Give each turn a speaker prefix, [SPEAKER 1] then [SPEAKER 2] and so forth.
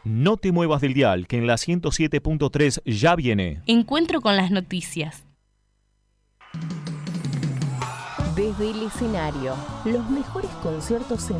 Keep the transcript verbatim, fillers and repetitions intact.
[SPEAKER 1] No te muevas del dial, que en la ciento siete punto tres ya viene.
[SPEAKER 2] Encuentro con las noticias.
[SPEAKER 3] Desde el escenario, los mejores conciertos en